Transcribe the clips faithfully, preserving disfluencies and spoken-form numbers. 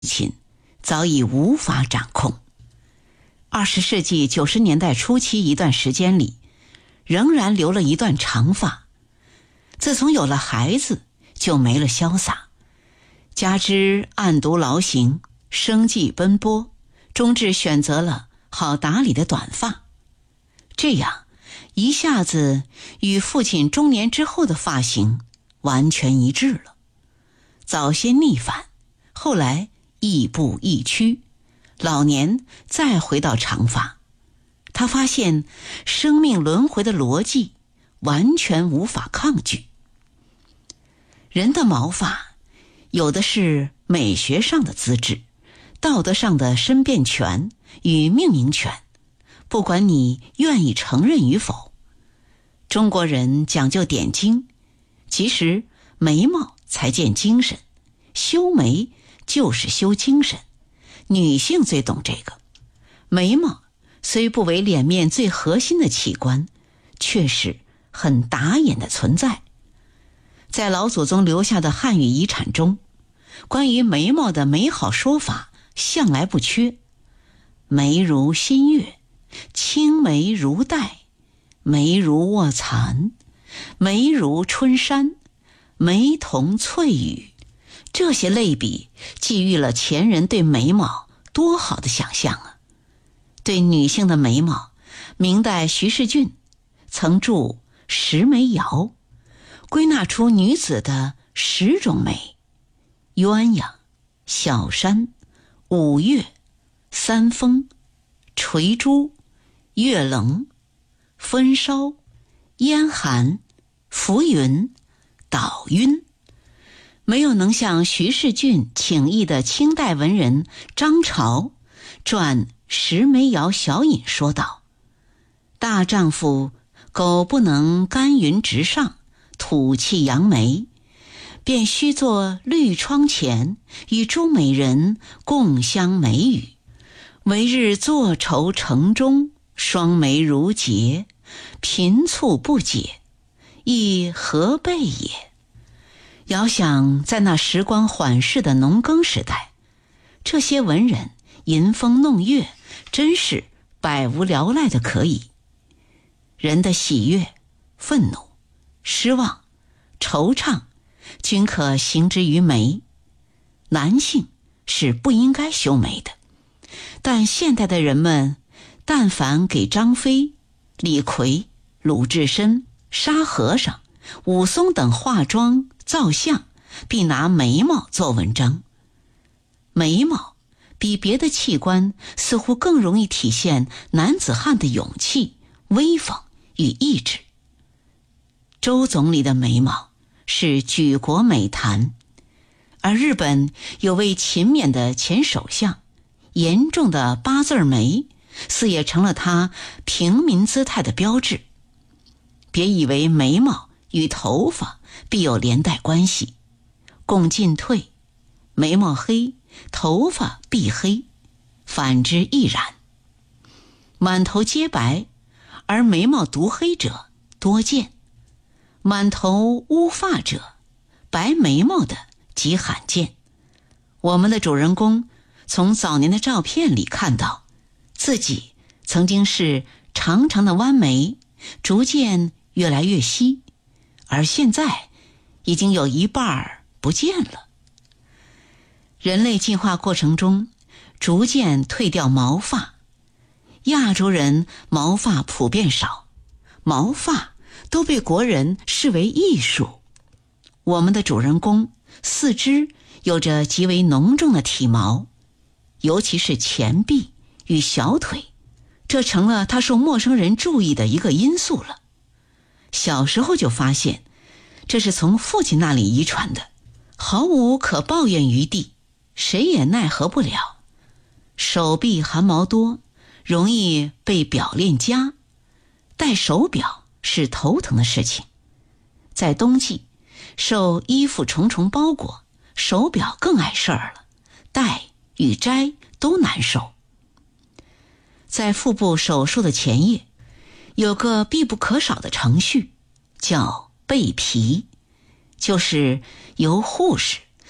情早已无法掌控。二十世纪九十年代初期一段时间里，仍然留了一段长发。自从有了孩子，就没了潇洒，加之暗读劳形，生计奔波，终至选择了好打理的短发。这样一下子与父亲中年之后的发型完全一致了。早先逆反，后来亦步亦趋，老年再回到长发。他发现生命轮回的逻辑完全无法抗拒。人的毛发有的是美学上的资质，道德上的申辩权与命名权，不管你愿意承认与否。中国人讲究点睛，其实眉毛才见精神，修眉就是修精神，女性最懂这个。眉毛虽不为脸面最核心的器官，却是很打眼的存在。在老祖宗留下的汉语遗产中，关于眉毛的美好说法向来不缺。眉如新月，青眉如黛，眉如卧蚕，眉如春山，眉同翠羽。这些类比寄予了前人对眉毛多好的想象啊！对女性的眉毛，明代徐世俊曾著《十眉谣》，归纳出女子的十种眉：鸳鸯、小山、五月、三峰、垂珠、月棱、风烧、烟寒、浮云、倒晕。没有能像徐世俊请益的清代文人张潮传《十眉谣》小引说道：大丈夫苟不能干云直上，吐气扬眉，便须作绿窗前，与诸美人共相眉语。唯日坐愁城中，双眉如结，频促不解，亦何备也？遥想在那时光缓逝的农耕时代，这些文人吟风弄月，真是百无聊赖的可以。人的喜悦、愤怒、失望、惆怅，均可行之于眉。男性是不应该修眉的，但现代的人们，但凡给张飞、李逵、鲁智深、沙和尚、武松等化妆造像，必拿眉毛做文章。眉毛比别的器官似乎更容易体现男子汉的勇气、威风与意志。周总理的眉毛是举国美谈，而日本有位勤勉的前首相，严重的八字眉似也成了他平民姿态的标志。别以为眉毛与头发必有连带关系，共进退，眉毛黑，头发必黑，反之亦然。满头皆白而眉毛独黑者多见，满头乌发者，白眉毛的极罕见。我们的主人公从早年的照片里看到，自己曾经是长长的弯眉，逐渐越来越稀，而现在已经有一半不见了。人类进化过程中逐渐退掉毛发，亚洲人毛发普遍少，毛发都被国人视为艺术。我们的主人公四肢有着极为浓重的体毛，尤其是前臂与小腿，这成了他受陌生人注意的一个因素了。小时候就发现这是从父亲那里遗传的，毫无可抱怨余地，谁也奈何不了。手臂汗毛多，容易被表链夹，戴手表是头疼的事情。在冬季，受衣服重重包裹，手表更碍事儿了，戴与摘都难受。在腹部手术的前夜，有个必不可少的程序，叫备皮，就是由护士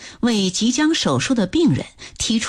为即将手术的病人提出